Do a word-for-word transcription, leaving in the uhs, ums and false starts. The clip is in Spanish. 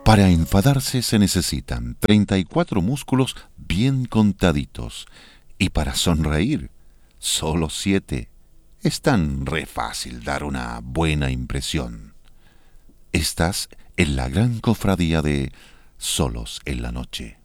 Para enfadarse se necesitan treinta y cuatro músculos bien contaditos. Y para sonreír, solo siete. Es tan re fácil dar una buena impresión. Estás en la gran cofradía de Solos en la Noche.